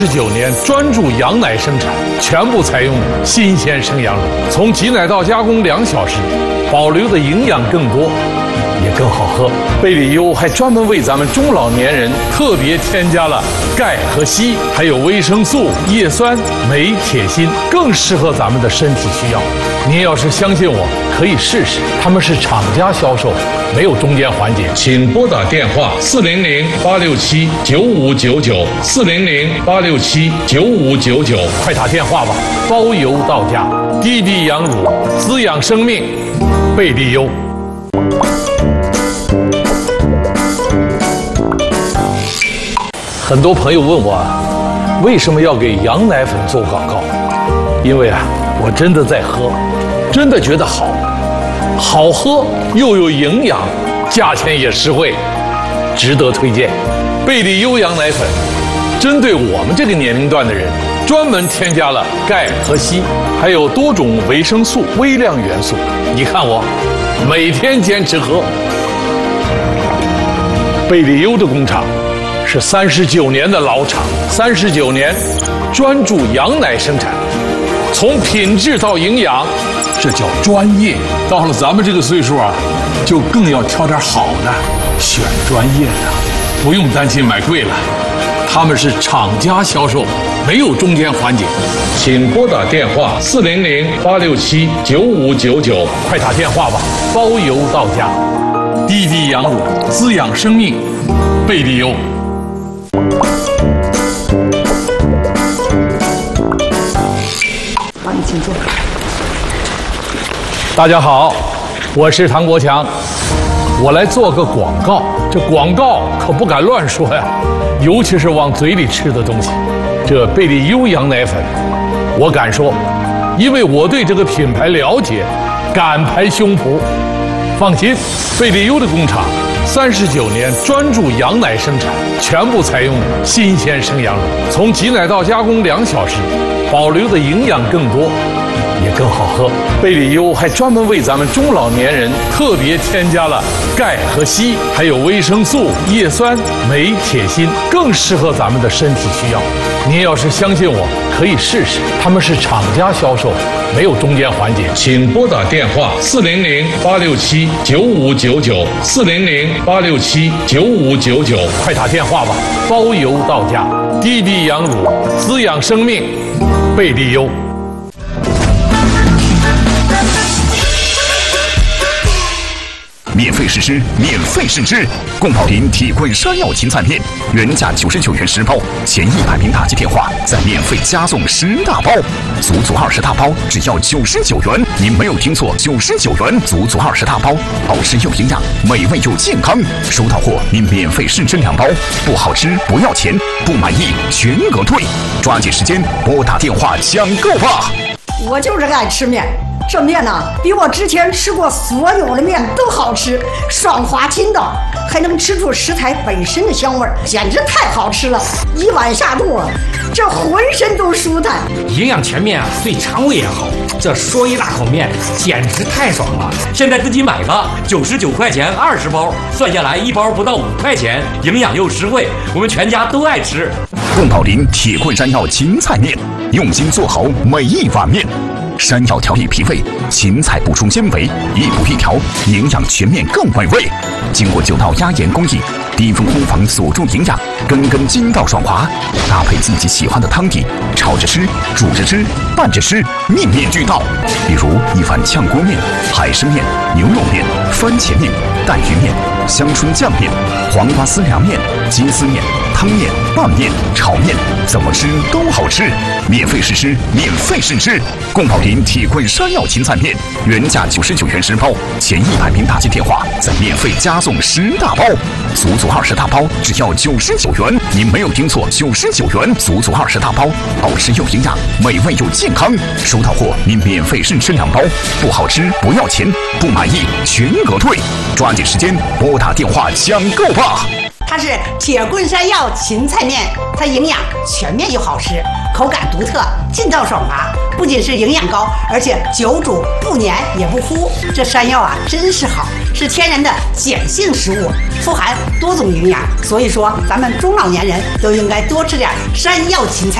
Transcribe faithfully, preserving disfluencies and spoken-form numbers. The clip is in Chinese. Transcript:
十九年专注羊奶生产，全部采用新鲜生羊乳，从挤奶到加工两小时，保留的营养更多，也更好喝。贝里优还专门为咱们中老年人特别添加了钙和硒，还有维生素、叶酸、镁、铁、锌，更适合咱们的身体需要。您要是相信我，可以试试。他们是厂家销售，没有中间环节。请拨打电话四零零八六七九五九九四零零八六七九五九九，快打电话吧，包邮到家。滴滴羊乳，滋养生命，贝利优。很多朋友问我，为什么要给羊奶粉做广告？因为啊，我真的在喝，真的觉得好，好喝又有营养，价钱也实惠，值得推荐。贝利优羊奶粉针对我们这个年龄段的人，专门添加了钙和硒，还有多种维生素、微量元素。你看我每天坚持喝。贝利优的工厂是三十九年的老厂，三十九年专注羊奶生产，从品质到营养，这叫专业。到了咱们这个岁数啊，就更要挑点好的，选专业的，不用担心买贵了。他们是厂家销售，没有中间环节。请拨打电话四零零八六七九五九九，快打电话吧，包邮到家。滴滴羊乳，滋养生命，贝利优。 好，你请坐。 大家好，我是唐国强，我来做个广告。这广告可不敢乱说呀，尤其是往嘴里吃的东西。这贝利优羊奶粉，我敢说，因为我对这个品牌了解，敢拍胸脯。放心，贝利优的工厂三十九年专注羊奶生产，全部采用新鲜生羊乳，从挤奶到加工两小时，保留的营养更多，也更好喝。贝利优还专门为咱们中老年人特别添加了钙和硒，还有维生素、叶酸、镁、铁、锌，更适合咱们的身体需要。您要是相信我，可以试试。他们是厂家销售，没有中间环节。请拨打电话四零零八六七九五九九四零零八六七九五九九，快打电话吧，包邮到家。滴滴羊乳，滋养生命，贝利优。 免费试吃，免费试吃！宫保林铁棍山药芹菜面，原价九十九元十包，前一百名打击电话再免费加送十大包，足足二十大包只要九十九元。您没有听错，九十九元，足足二十大包，好吃又营养，美味又健康。收到货您免费试吃两包，不好吃不要钱，不满意全额退。抓紧时间拨打电话抢购吧！ 我就是爱吃面。这面呢，比我之前吃过所有的面都好吃，爽滑筋道，还能吃出食材本身的香味儿，简直太好吃了！一碗下肚，这浑身都舒坦。 营养全面啊，对肠胃也好。这说一大口面，简直太爽了！现在自己买吧，九十九块钱二十包，算下来一包不到五块钱，营养又实惠，我们全家都爱吃。 宫保林铁棍山药芹菜面，用心做好每一碗面。山药调理脾胃，芹菜补充纤维，一补一调，营养全面更美味。经过九道压盐工艺，低温烘房锁住营养，根根筋道爽滑。搭配自己喜欢的汤底，炒着吃，煮着吃，拌着吃，面面俱到。比如一碗炝锅面、海参面、牛肉面、番茄面、带鱼面、香椿酱面、黄瓜丝凉面、鸡丝面、汤面、拌面、炒面，怎么吃都好吃。免费试吃，免费试吃！宫保林铁棍山药芹菜面，原价九十九元十包，前一百名打击电话再免费加送十大包，足足二十大包只要九十九元。您没有听错，九十九元，足足二十大包，好吃又营养，美味又健康。收到货您免费试吃两包，不好吃不要钱，不满意全额退。抓紧时间拨打电话抢购吧！ 它是铁棍山药芹菜面，它营养全面又好吃，口感独特，劲道爽滑，不仅是营养高，而且久煮不粘也不糊。这山药啊，真是好，是天然的碱性食物，富含多种营养，所以说咱们中老年人都应该多吃点山药芹菜。